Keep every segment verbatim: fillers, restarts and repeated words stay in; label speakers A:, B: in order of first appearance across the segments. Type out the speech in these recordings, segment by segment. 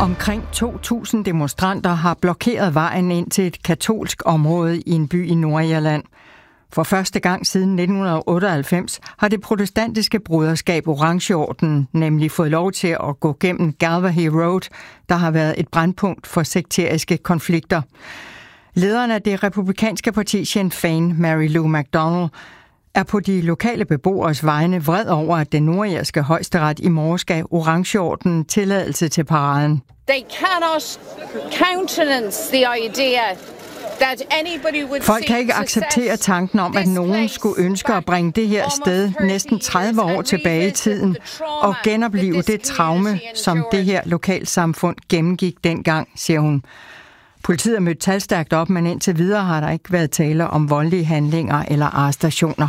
A: Omkring to tusind demonstranter har blokeret vejen ind til et katolsk område i en by i Nordirland. For første gang siden nitten otteoghalvfems har det protestantiske broderskab Orangeordenen nemlig fået lov til at gå gennem Galway Road, der har været et brandpunkt for sekteriske konflikter. Lederen af det republikanske parti Sinn Féin, Mary Lou McDonald, er på de lokale beboeres vegne vred over, at den nordirske højesteret i morges gav Orangeordenen tilladelse til paraden.
B: They cannot countenance the idea that anybody would
A: Folk kan ikke acceptere tanken om, at nogen skulle ønske at bringe det her sted næsten tredive år tilbage i tiden og genopleve det traume, som det her lokalsamfund gennemgik dengang, siger hun. Politiet er mødt talstærkt op, men indtil videre har der ikke været tale om voldelige handlinger eller arrestationer.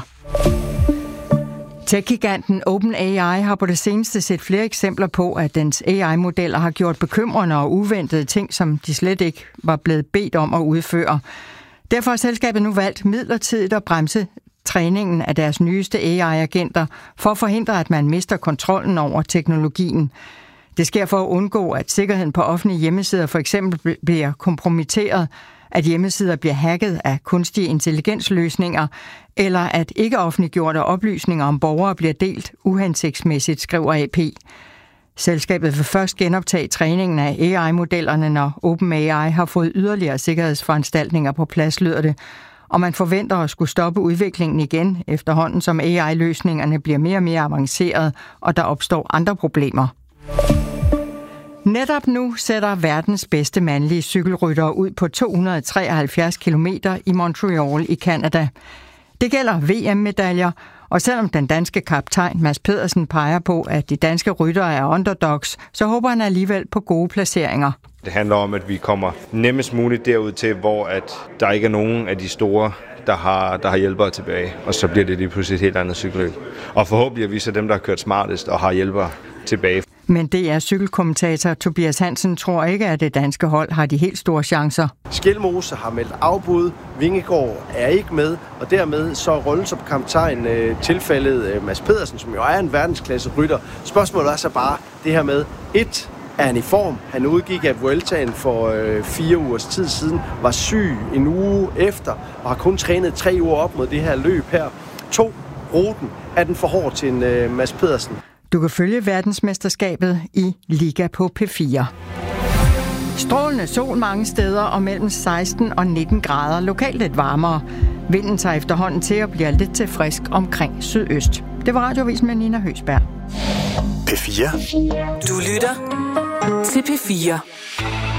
A: Tech-giganten OpenAI har på det seneste set flere eksempler på, at dens A I-modeller har gjort bekymrende og uventede ting, som de slet ikke var blevet bedt om at udføre. Derfor har selskabet nu valgt midlertidigt at bremse træningen af deres nyeste A I-agenter for at forhindre, at man mister kontrollen over teknologien. Det sker for at undgå, at sikkerheden på offentlige hjemmesider for eksempel bliver kompromitteret, at hjemmesider bliver hacket af kunstige intelligensløsninger, eller at ikke offentliggjorte oplysninger om borgere bliver delt uhensigtsmæssigt, skriver A P. Selskabet vil først genoptage træningen af A I-modellerne, når OpenAI har fået yderligere sikkerhedsforanstaltninger på plads, lyder det, og man forventer at skulle stoppe udviklingen igen, efterhånden som A I-løsningerne bliver mere og mere avancerede, og der opstår andre problemer. Netop nu sætter verdens bedste mandlige cykelryttere ud på to hundrede treoghalvfjerds kilometer i Montreal i Canada. Det gælder V M-medaljer, og selvom den danske kaptajn Mads Pedersen peger på, at de danske ryttere er underdogs, så håber han alligevel på gode placeringer.
C: Det handler om, at vi kommer nemmest muligt derud til, hvor at der ikke er nogen af de store, der har, der har hjælpere tilbage, og så bliver det lige pludselig et helt andet cykelløb. Og forhåbentlig er vi så dem, der har kørt smartest og har hjælpere tilbage.
A: Men D R cykelkommentator Tobias Hansen tror ikke, at det danske hold har de helt store chancer.
D: Skelmose har meldt afbud, Vingegaard er ikke med, og dermed så rollen som kaptajn øh, tilfældet øh, Mads Pedersen, som jo er en verdensklasse rytter. Spørgsmålet er så bare det her med, et, er han i form? Han udgik af Vueltaen for øh, fire ugers tid siden, var syg en uge efter, og har kun trænet tre uger op mod det her løb her. To, ruten, er den for hård til en øh, Mads Pedersen?
A: Du kan følge verdensmesterskabet i Liga på P fire. Strålende sol mange steder og mellem seksten og nitten grader, lokalt lidt varmere. Vinden tager efterhånden til og bliver lidt til frisk omkring sydøst. Det var Radioavisen med Nina Høsberg.
E: P fire.
F: Du lytter til P fire.